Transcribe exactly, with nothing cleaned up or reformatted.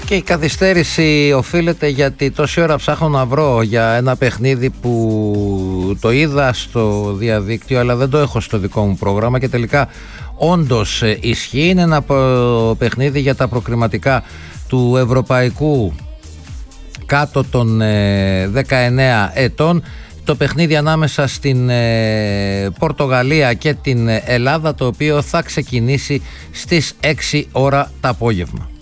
Και η καθυστέρηση οφείλεται γιατί τόση ώρα ψάχνω να βρω για ένα παιχνίδι που το είδα στο διαδίκτυο αλλά δεν το έχω στο δικό μου πρόγραμμα και τελικά όντως ισχύει. Είναι ένα παιχνίδι για τα προκριματικά του Ευρωπαϊκού κάτω των δεκαεννέα ετών. Το παιχνίδι ανάμεσα στην Πορτογαλία και την Ελλάδα, το οποίο θα ξεκινήσει στις έξι ώρα το απόγευμα.